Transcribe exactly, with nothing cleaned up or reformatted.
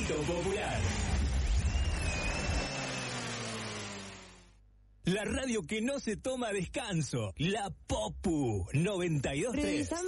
Grito Popular. La radio que no se toma descanso. La Popu noventa y dos punto tres.